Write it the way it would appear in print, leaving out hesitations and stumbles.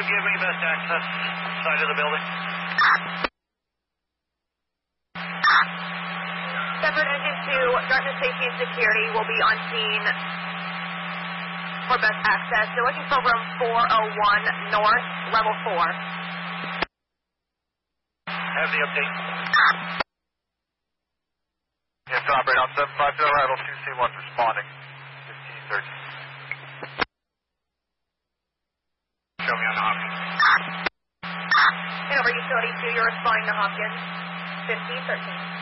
Give me best access side of the building. Separate Engine 2, Dartmouth Safety and Security will be on scene for best access. They're looking for room 401 North, level 4. Have the update. Yes, operate on 750 arrival 2C1 responding. 1513. Show me on the Hopkins. And over Utility 2, you're responding to Hopkins. 1513.